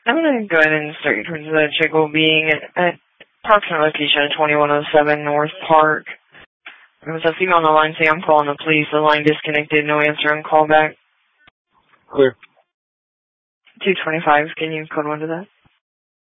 I'm going to go ahead and start you towards the Chickle being at approximate location 2107 North Park. There was a female on the line saying, I'm calling the police. The line disconnected. No answer on call back. Clear. 225. Can you code 1 to that?